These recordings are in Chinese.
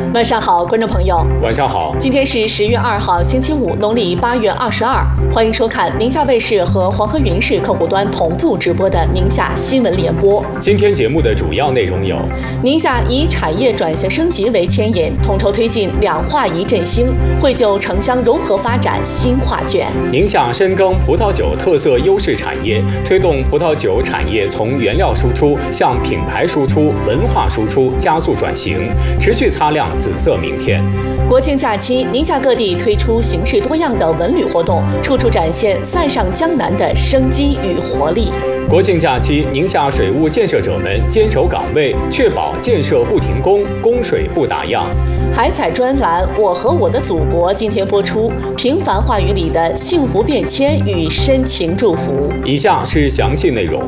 晚上好，观众朋友。 晚上好。 今天是10月2号，星期五，农历8月22。欢迎收看宁夏卫视和黄河云视客户端同步直播的宁夏新闻联播。 今天节目的主要内容有： 宁夏以产业转型升级为牵引，统筹推进两化一振兴，绘就城乡融合发展新画卷。 宁夏深耕葡萄酒特色优势产业，推动葡萄酒产业从原料输出向品牌输出、文化输出加速转型，持续擦亮紫色名片。 国庆假期，宁夏各地推出形式多样的文旅活动，处处展现塞上江南的生机与活力。 国庆假期，宁夏水务建设者们坚守岗位，确保建设不停工，供水不打烊。 海采专栏《我和我的祖国》今天播出，平凡话语里的幸福变迁与深情祝福。 以下是详细内容。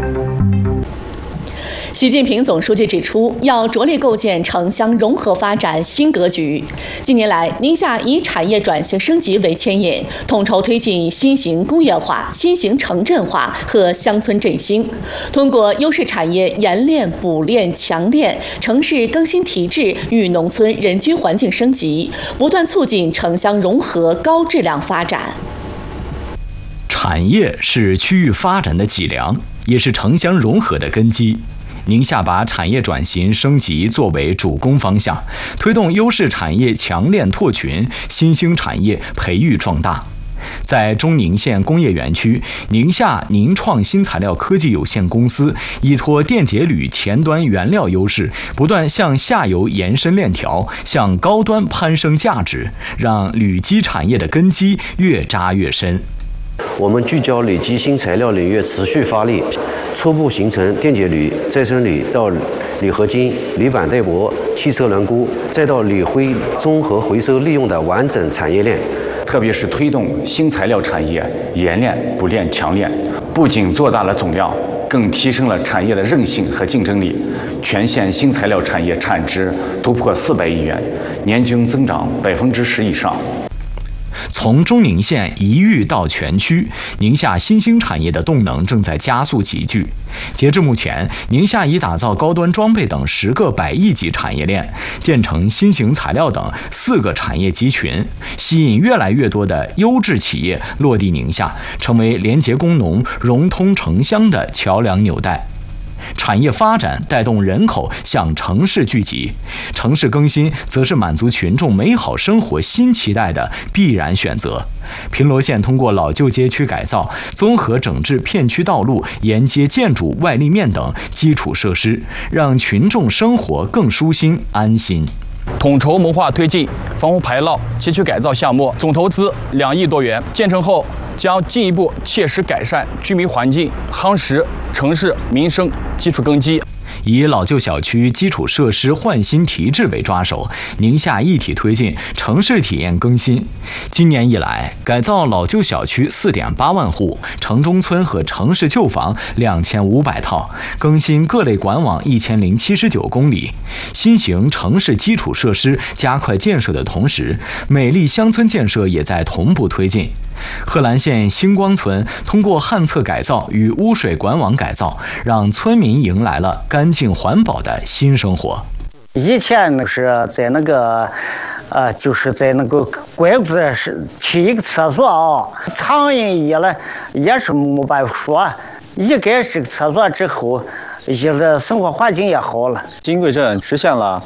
习近平总书记指出，要着力构建城乡融合发展新格局。近年来，宁夏以产业转型升级为牵引，统筹推进新型工业化、新型城镇化和乡村振兴，通过优势产业研炼、补炼、强炼，城市更新提质与农村人居环境升级，不断促进城乡融合高质量发展。 产业是区域发展的脊梁，也是城乡融合的根基。宁夏把产业转型升级作为主攻方向，推动优势产业强链拓群，新兴产业培育壮大。在中宁县工业园区，宁夏宁创新材料科技有限公司依托电解铝前端原料优势，不断向下游延伸链条，向高端攀升价值，让铝基产业的根基越扎越深。 我们聚焦铝基新材料领域持续发力，初步形成电解铝、再生铝到铝合金、铝板带薄、汽车轮毂，再到铝灰综合回收利用的完整产业链。 特别是推动新材料产业研炼、补炼、强炼，不仅做大了总量，更提升了产业的韧性和竞争力。全县新材料产业产值突破400亿元，年均增长10%以上。 从中宁县一域到全区，宁夏新兴产业的动能正在加速集聚。截至目前，宁夏已打造高端装备等10个100亿级产业链，建成新型材料等4个产业集群，吸引越来越多的优质企业落地宁夏，成为连接工农、融通城乡的桥梁纽带。产业发展带动人口向城市聚集，城市更新则是满足群众美好生活新期待的必然选择。平罗县通过老旧街区改造、综合整治片区道路、沿街建筑外立面等基础设施，让群众生活更舒心安心。 统筹谋划推进防洪排涝街区改造项目，总投资2亿多元，建成后将进一步切实改善居民环境，夯实城市民生基础根基。 以老旧小区基础设施换新提质为抓手，宁夏一体推进城市体验更新。今年以来，改造老旧小区4.8万户，城中村和城市旧房2500套，更新各类管网1079公里。新型城市基础设施加快建设的同时，美丽乡村建设也在同步推进。贺兰县星光村通过旱厕改造与污水管网改造，让村民迎来了干净环保的新生活。 以前是在那个就是在那个拐子是起一个厕所苍蝇一了也是没办法说，一改这个厕所之后，一个生活环境也好了。 金贵镇实现了